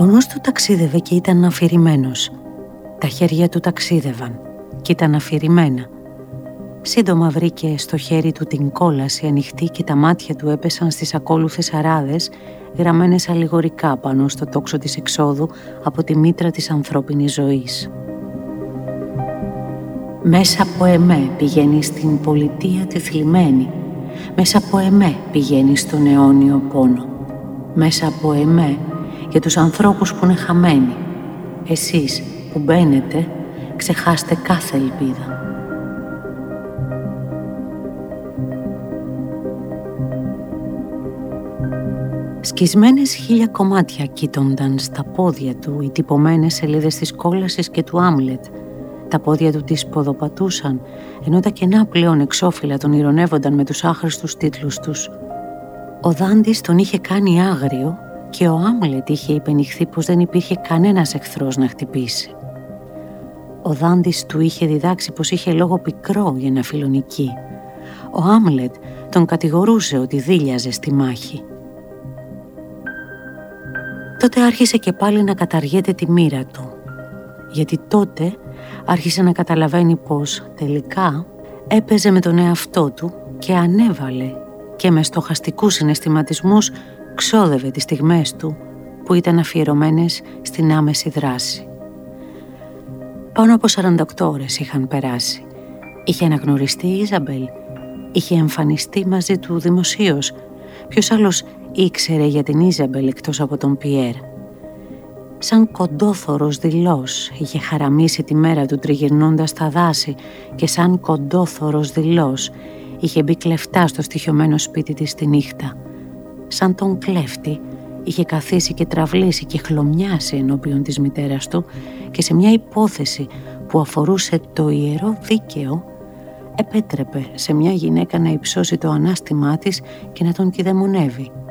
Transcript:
Ο νους του ταξίδευε και ήταν αφηρημένος. Τα χέρια του ταξίδευαν και ήταν αφηρημένα. Σύντομα βρήκε στο χέρι του την κόλαση ανοιχτή και τα μάτια του έπεσαν στις ακόλουθες αράδες γραμμένες αλληγορικά πάνω στο τόξο της εξόδου από τη μήτρα της ανθρώπινης ζωής. Μέσα από εμέ πηγαίνει στην πολιτεία τη θλιμμένη. Μέσα από εμέ πηγαίνει στον αιώνιο πόνο. Μέσα από εμέ για τους ανθρώπους που είναι χαμένοι. Εσείς που μπαίνετε, ξεχάστε κάθε ελπίδα. Σκισμένες 1000 κομμάτια κοίτονταν στα πόδια του οι τυπωμένες σελίδες της κόλασης και του Άμλετ. Τα πόδια του τις ποδοπατούσαν, ενώ τα κενά πλέον εξώφυλλα τον ηρωνεύονταν με τους άχρηστους τίτλους τους. Ο Δάντης τον είχε κάνει άγριο και ο Άμλετ είχε υπενηχθεί πως δεν υπήρχε κανένας εχθρός να χτυπήσει. Ο Δάντης του είχε διδάξει πως είχε λόγο πικρό για να φιλονικεί. Ο Άμλετ τον κατηγορούσε ότι δίλιαζε στη μάχη. Τότε άρχισε και πάλι να καταργέται τη μοίρα του, γιατί τότε άρχισε να καταλαβαίνει πως τελικά έπαιζε με τον εαυτό του και ανέβαλε και με στοχαστικούς συναισθηματισμούς ξόδευε τις στιγμές του που ήταν αφιερωμένες στην άμεση δράση. Πάνω από 48 ώρες είχαν περάσει. Είχε αναγνωριστεί η Ιζαμπέλ, είχε εμφανιστεί μαζί του δημοσίως. Ποιος άλλος ήξερε για την Ιζαμπέλ εκτός από τον Πιέρ? Σαν κοντόθωρος δειλός είχε χαραμίσει τη μέρα του τριγυρνώντας τα δάση και σαν κοντόθωρος δειλός είχε μπει κλεφτά στο στοιχειωμένο σπίτι της τη νύχτα. Σαν τον κλέφτη είχε καθίσει και τραυλίσει και χλωμιάσει ενώπιον της μητέρας του και σε μια υπόθεση που αφορούσε το ιερό δίκαιο επέτρεπε σε μια γυναίκα να υψώσει το ανάστημά της και να τον κηδεμονεύει.